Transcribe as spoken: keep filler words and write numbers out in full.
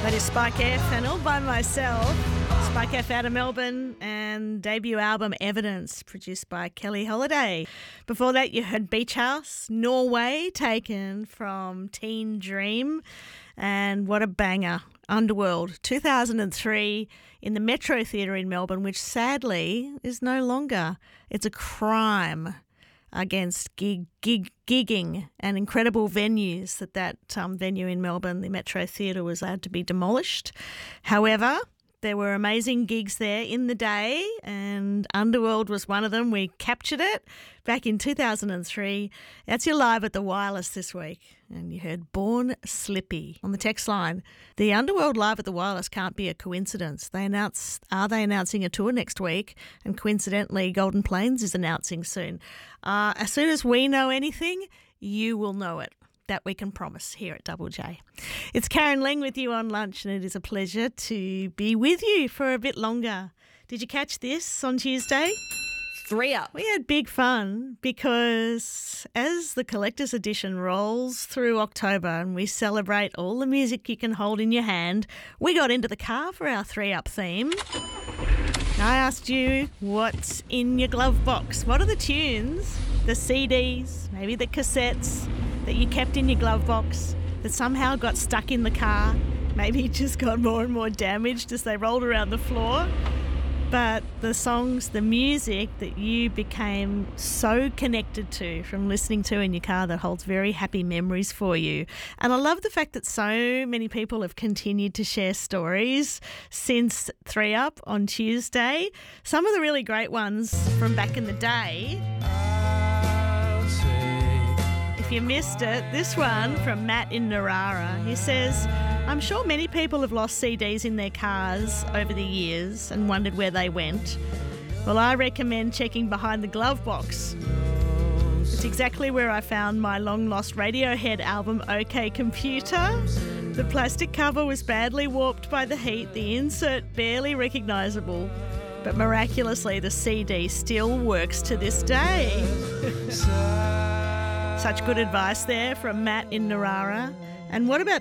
That is Spike F and All By Myself. Spike F out of Melbourne and debut album Evidence, produced by Kelly Holiday. Before that you heard Beach House, Norway, taken from Teen Dream. And what a banger. Underworld, two thousand three in the Metro Theatre in Melbourne, which sadly is no longer. It's a crime against gig, gig, gigging and incredible venues that that um, venue in Melbourne, the Metro Theatre, was allowed to be demolished. However, there were amazing gigs there in the day, and Underworld was one of them. We captured it back in two thousand three. That's your Live at the Wireless this week. And you heard Born Slippy on the text line. The Underworld Live at the Wireless can't be a coincidence. They announced, are they announcing a tour next week? And coincidentally, Golden Plains is announcing soon. Uh, as soon as we know anything, you will know it. That we can promise here at Double J. It's Karen Ling with you on lunch, and it is a pleasure to be with you for a bit longer. Did you catch this on Tuesday? Three up. We had big fun because as the Collector's Edition rolls through October and we celebrate all the music you can hold in your hand, we got into the car for our three up theme. I asked you what's in your glove box. What are the tunes, the C Ds, maybe the cassettes that you kept in your glove box that somehow got stuck in the car, maybe just got more and more damaged as they rolled around the floor? But the songs, the music that you became so connected to from listening to in your car that holds very happy memories for you. And I love the fact that so many people have continued to share stories since three up on Tuesday. Some of the really great ones from back in the day. If you missed it, this one from Matt in Narara. He says, I'm sure many people have lost C Ds in their cars over the years and wondered where they went. Well, I recommend checking behind the glove box. It's exactly where I found my long-lost Radiohead album, OK Computer. The plastic cover was badly warped by the heat, the insert barely recognisable, but miraculously the C D still works to this day. Such good advice there from Matt in Narara. And what about